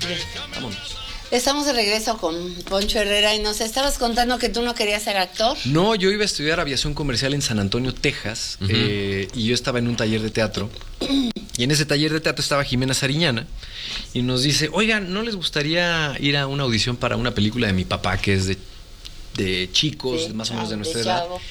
Bien, vámonos. Estamos de regreso con Poncho Herrera y nos estabas contando que tú no querías ser actor. No, yo iba a estudiar aviación comercial en San Antonio, Texas, y yo estaba en un taller de teatro. Y en ese taller de teatro estaba Jimena Sariñana y nos dice, oigan, ¿no les gustaría ir a una audición para una película de mi papá que es de chicos, Sí, más o menos de nuestra de edad? chavo.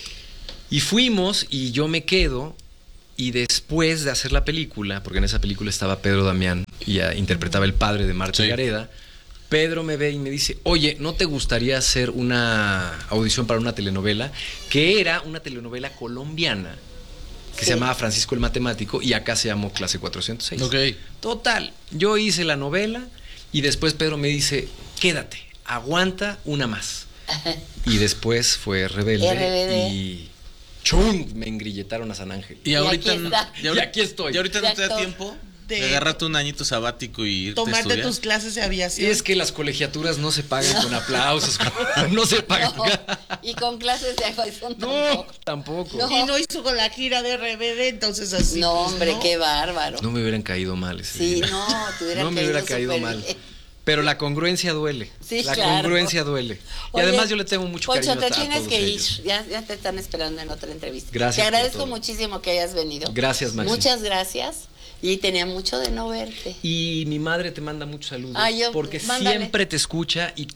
Y fuimos y yo me quedo y después de hacer la película, porque en esa película estaba Pedro Damián y interpretaba el padre de Marta Gareda, Pedro me ve y me dice, oye, ¿no te gustaría hacer una audición para una telenovela? Que era una telenovela colombiana que se llamaba Francisco el Matemático y acá se llamó Clase 406. Ok. Total, yo hice la novela y después Pedro me dice, quédate, aguanta una más. Y después fue Rebelde. Y ¡chum! Me engrilletaron a San Ángel. Y ahorita aquí estoy. ¿Y ahorita no te da tiempo de agarrarte un añito sabático y irte a tomarte estudiar? tus clases de aviación. Es que las colegiaturas no se pagan con aplausos, no se pagan. No, y con clases de aviación No, tampoco. No. Y no hizo con la gira de RBD, entonces así. No, pues, hombre, ¿no? qué bárbaro. No me hubieran caído mal ese Sí, día. no, te hubiera No me hubiera caído caído súper mal. bien. Pero la congruencia duele. Sí, la claro. congruencia duele. Y Oye, además yo le tengo mucho Poncho, cariño te a tienes todos que ir. ellos. Ya te están esperando en otra entrevista. Gracias Te por agradezco todo. muchísimo que hayas venido. Gracias, Maxi. Muchas gracias. Y tenía mucho de no verte. Y mi madre te manda muchos saludos. Ay, porque mándale. siempre te escucha y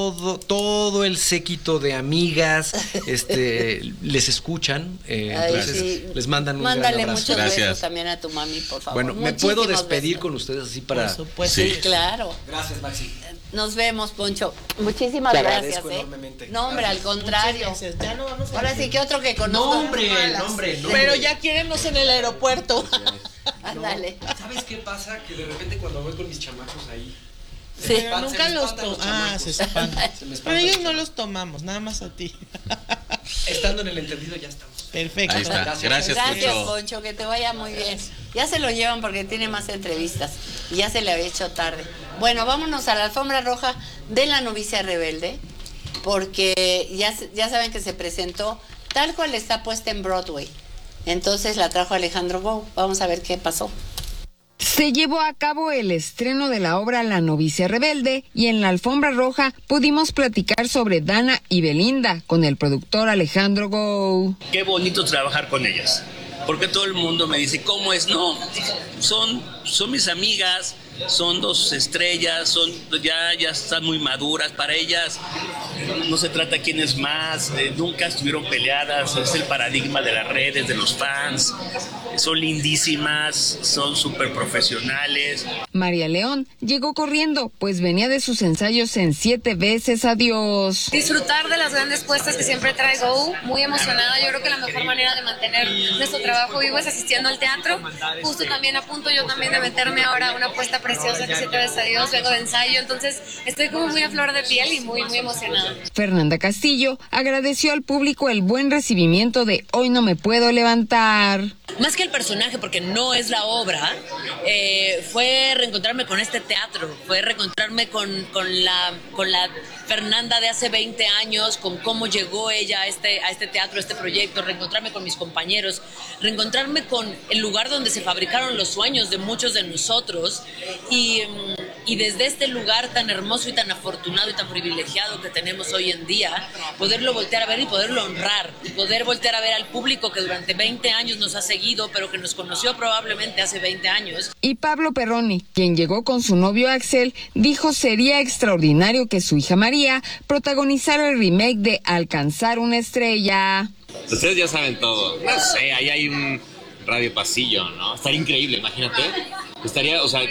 todo el séquito de amigas les escuchan. Entonces sí. les mandan un Mándale gran abrazo. muchos Gracias. besos también a tu mami, por favor. Bueno, ¿me puedo Muchísimos despedir besos. con ustedes así para...? Por supuesto. Sí. Sí, claro. Gracias, Maxi. Nos vemos, Poncho. Muchísimas Te gracias. agradezco enormemente. No, hombre, al contrario. Muchas gracias. Ya no vamos a Ahora sí que otro que conozco. Nombre. Pero ya quiérenos en el aeropuerto. Ándale. ¿Sabes qué pasa? Que de repente cuando voy con mis chamacos ahí... Sí. Pero nunca los tomamos. Se espantan. Se me espantan Pero ellos los no chamacos. los tomamos, nada más a ti. Estando en el entendido ya estamos. Perfecto. Ahí está. Gracias, Gracias, Poncho. Poncho, que te vaya muy bien. Ya se lo llevan porque tiene más entrevistas y ya se le había hecho tarde. Bueno, vámonos a la alfombra roja de La novicia rebelde, porque ya saben que se presentó tal cual está puesta en Broadway. Entonces la trajo Alejandro Gou. Vamos a ver qué pasó. Se llevó a cabo el estreno de la obra La novicia rebelde y en la alfombra roja pudimos platicar sobre Dana y Belinda con el productor Alejandro Gou. Qué bonito trabajar con ellas, porque todo el mundo me dice, ¿cómo es? No, son mis amigas, son dos estrellas, ya están muy maduras. Para ellas no se trata quién es más, nunca estuvieron peleadas, es el paradigma de las redes, de los fans. Son lindísimas, son súper profesionales. María León llegó corriendo, pues venía de sus ensayos en 7 veces adiós. Disfrutar de las grandes puestas que siempre traigo, muy emocionada. Yo creo que la mejor manera de mantener nuestro trabajo vivo es asistiendo al teatro. Justo también a punto yo también de meterme ahora a una puesta preciosa que 7 veces adiós, vengo de ensayo, entonces estoy como muy a flor de piel y muy emocionada. Fernanda Castillo agradeció al público el buen recibimiento de Hoy no me puedo levantar. Más que el personaje, porque no es la obra, fue reencontrarme con este teatro, fue reencontrarme con la Fernanda de hace 20 años, con cómo llegó ella a este teatro, a este proyecto, reencontrarme con mis compañeros, reencontrarme con el lugar donde se fabricaron los sueños de muchos de nosotros y desde este lugar tan hermoso y tan afortunado y tan privilegiado que tenemos hoy en día, poderlo voltear a ver y poderlo honrar, y poder voltear a ver al público que durante 20 años nos ha seguido, pero que nos conoció probablemente hace 20 años. Y Pablo Perroni, quien llegó con su novio Axel, dijo sería extraordinario que su hija María protagonizara el remake de Alcanzar una estrella. Ustedes ya saben todo. No sé, ahí hay un radio pasillo, ¿no? Estaría increíble, imagínate. Estaría, o sea,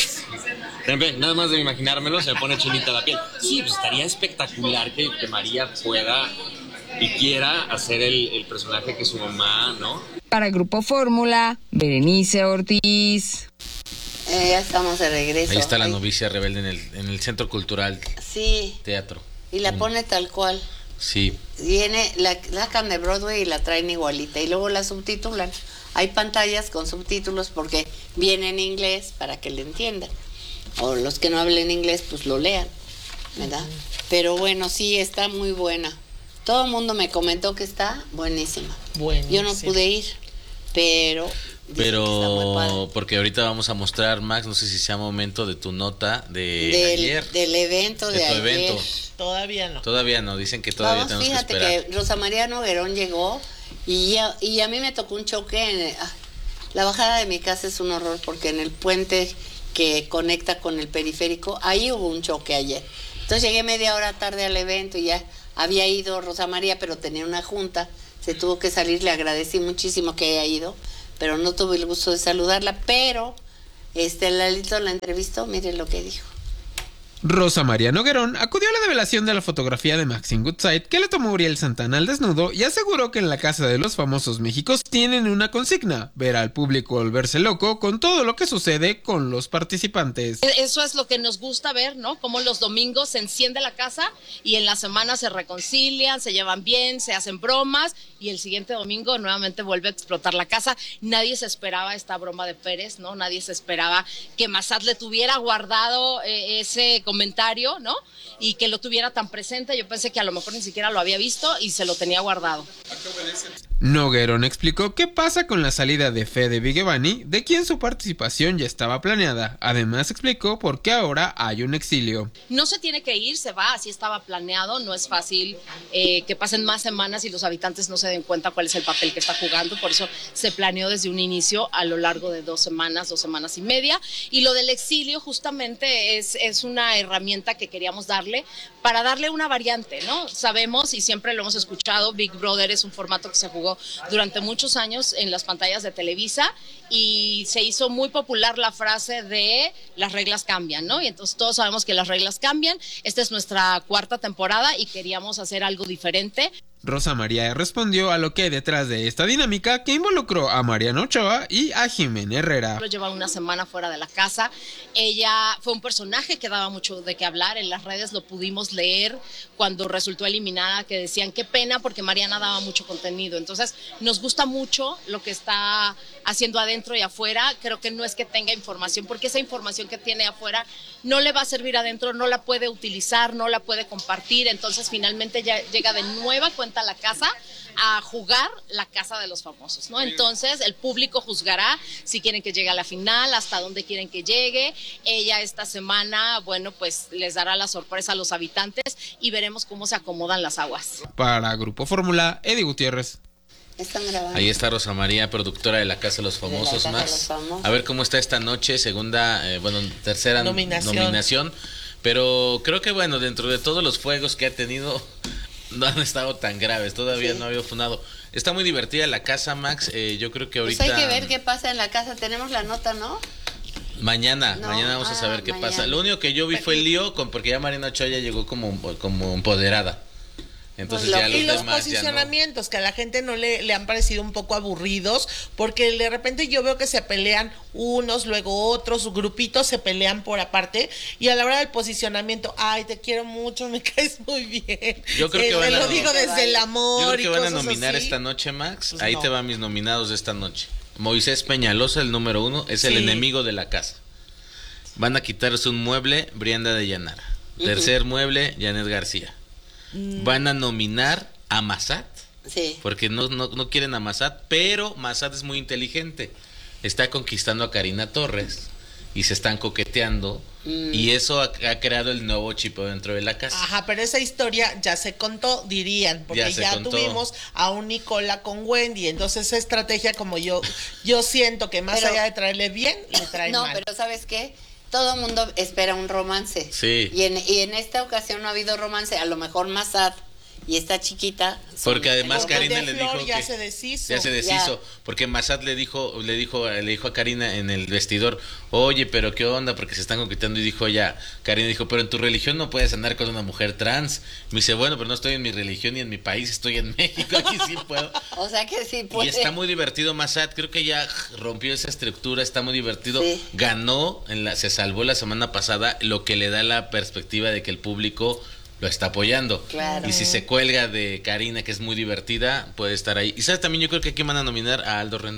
nada más de imaginármelo se me pone chinita la piel. Sí, pues estaría espectacular que María pueda y quiera hacer el personaje que su mamá, ¿no? Para Grupo Fórmula, Berenice Ortiz. Ya estamos de regreso. Ahí está La novicia rebelde en el Centro Cultural Sí, Teatro. y la pone tal cual. Sí. Viene, la sacan de Broadway y la traen igualita y luego la subtitulan. Hay pantallas con subtítulos porque viene en inglés para que le entiendan. O los que no hablen inglés, pues lo lean, ¿verdad? Pero bueno, sí, está muy buena. Todo el mundo me comentó que está buenísima. Buenísima. Yo no pude ir, pero Pero porque ahorita vamos a mostrar, Max, no sé si sea momento de tu nota de ayer. Del evento de tu ayer. Evento. Todavía no. Dicen que todavía tenemos que esperar. Fíjate que Rosa María Noguerón llegó y a mí me tocó un choque. La bajada de mi casa es un horror porque en el puente que conecta con el periférico, ahí hubo un choque ayer. Entonces llegué media hora tarde al evento y ya había ido Rosa María, pero tenía una junta, se tuvo que salir, le agradecí muchísimo que haya ido, pero no tuve el gusto de saludarla, pero Lalito la entrevistó, mire lo que dijo. Rosa María Noguerón acudió a la develación de la fotografía de Maxine Goodside que le tomó Uriel Santana al desnudo y aseguró que en la Casa de los Famosos Méxicos tienen una consigna: ver al público volverse loco con todo lo que sucede con los participantes. Eso es lo que nos gusta ver, ¿no? Cómo los domingos se enciende la casa y en la semana se reconcilian, se llevan bien, se hacen bromas y el siguiente domingo nuevamente vuelve a explotar la casa. Nadie se esperaba esta broma de Pérez, ¿no? Nadie se esperaba que Massad le tuviera guardado ese comentario, ¿no? Y que lo tuviera tan presente. Yo pensé que a lo mejor ni siquiera lo había visto y se lo tenía guardado. Noguerón explicó qué pasa con la salida de Fede Vigevani, de quien su participación ya estaba planeada. Además explicó por qué ahora hay un exilio. No se tiene que ir, se va, así estaba planeado. No es fácil que pasen más semanas y los habitantes no se den cuenta cuál es el papel que está jugando. Por eso se planeó desde un inicio a lo largo de 2 semanas y media. Y lo del exilio justamente es una herramienta que queríamos darle para darle una variante, ¿no? Sabemos y siempre lo hemos escuchado, Big Brother es un formato que se jugó durante muchos años en las pantallas de Televisa y se hizo muy popular la frase de las reglas cambian, ¿no? Y entonces todos sabemos que las reglas cambian. Esta es nuestra 4ª temporada y queríamos hacer algo diferente. Rosa María respondió a lo que hay detrás de esta dinámica que involucró a Mariano Ochoa y a Jimena Herrera. Lleva una semana fuera de la casa. Ella fue un personaje que daba mucho de qué hablar. En las redes lo pudimos leer cuando resultó eliminada, que decían qué pena porque Mariana daba mucho contenido. Entonces nos gusta mucho lo que está haciendo adentro y afuera. Creo que no es que tenga información, porque esa información que tiene afuera no le va a servir adentro, no la puede utilizar, no la puede compartir. Entonces finalmente ya llega de nueva cuenta a la casa a jugar la Casa de los Famosos, ¿no? Entonces el público juzgará si quieren que llegue a la final, hasta dónde quieren que llegue. Ella esta semana, bueno, pues les dará la sorpresa a los habitantes y veremos cómo se acomodan las aguas. Para Grupo Fórmula, Eddie Gutiérrez. Están grabando. Ahí está Rosa María, productora de la Casa de los Famosos, Max. A ver cómo está esta noche, tercera nominación. Pero creo que bueno, dentro de todos los fuegos que ha tenido, no han estado tan graves, todavía no ha habido funado. Está muy divertida la casa, Max. Yo creo que ahorita. Pues hay que ver qué pasa en la casa. Tenemos la nota, ¿no? Mañana vamos a saber qué pasa. Lo único que yo vi fue el lío porque ya Mariana Ochoa ya llegó como empoderada. Entonces ya y los los demás posicionamientos que a la gente no le han parecido un poco aburridos, porque de repente yo veo que se pelean unos, luego otros, grupitos se pelean por aparte, y a la hora del posicionamiento, ay, te quiero mucho, me caes muy bien. Yo creo que te lo digo desde el amor. Yo creo que van a nominar así. esta noche, Max. Pues ahí no. te van mis nominados de esta noche. Moisés Peñalosa, el número 1, es el enemigo de la casa. Van a quitarse un mueble, Brianda de Llanara. Tercer mueble, Janet García. Van a nominar a Massad, porque no quieren a Massad, pero Massad es muy inteligente, está conquistando a Karina Torres y se están coqueteando y eso ha creado el nuevo chipeo dentro de la casa. Ajá, pero esa historia ya se contó, dirían, porque ya tuvimos a un Nicola con Wendy, entonces esa estrategia, como yo siento que más allá de traerle bien, le trae mal. No, pero ¿sabes qué? Todo el mundo espera un romance. Sí. Y en esta ocasión no ha habido romance. A lo mejor Massad y esta chiquita. Porque además Karina le dijo ya que se deshizo. Ya se deshizo, porque Massad le dijo a Karina en el vestidor, oye, pero qué onda, porque se están coqueteando, y dijo Karina dijo, pero en tu religión no puedes andar con una mujer trans. Me dice, bueno, pero no estoy en mi religión ni en mi país, estoy en México, aquí sí puedo. O sea que sí puede. Y está muy divertido Massad, creo que ya rompió esa estructura, está muy divertido. Sí. Ganó, se salvó la semana pasada, lo que le da la perspectiva de que el público lo está apoyando. Claro. Y si se cuelga de Karina, que es muy divertida, puede estar ahí. Y sabes, también yo creo que aquí van a nominar a Aldo Rendón.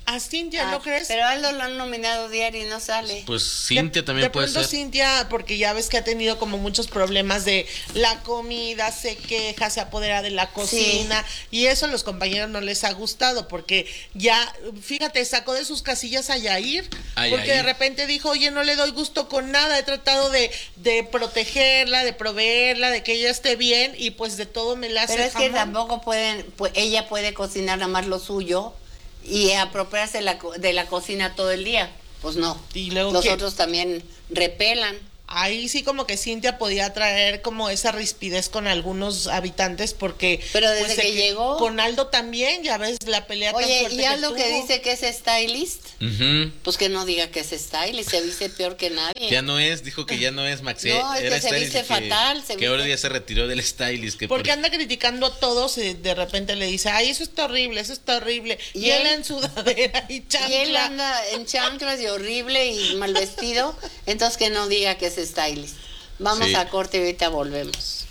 A Cintia, ¿no crees? Pero Aldo lo han nominado diario y no sale. Pues Cintia también puede ser. De pronto Cintia, porque ya ves que ha tenido como muchos problemas de la comida, se queja, se apodera de la cocina, y eso a los compañeros no les ha gustado, porque ya, fíjate, sacó de sus casillas a Yair, porque de repente dijo, oye, no le doy gusto con nada, he tratado de protegerla, de proveerla, de que ella esté bien, y pues de todo me la hace. Pero es que tampoco ella puede cocinar nada más lo suyo y apropiarse de la cocina todo el día. Pues no. Y luego los otros también repelan. Ahí sí como que Cintia podía traer como esa rispidez con algunos habitantes, porque pero desde que llegó con Aldo también, ya ves la pelea tan fuerte. Y Aldo que dice que es stylist, pues que no diga que es stylist, se viste peor que nadie. Ya no es, dijo que ya no es Maxi. No, es que se viste fatal. Que ahora ya se retiró del stylist. Porque anda criticando a todos y de repente le dice, ay, eso está horrible, eso está horrible. Y él en sudadera y chancla. Y él anda en chanclas y horrible y mal vestido, entonces que no diga que es stylist. Vamos a corte y ahorita volvemos.